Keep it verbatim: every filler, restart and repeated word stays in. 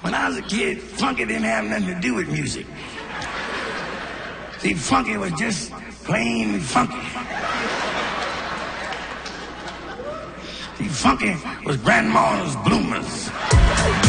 when I was a kid, funky didn't have nothing to do with music. See, funky was just plain funky. See, funky was grandma's bloomers.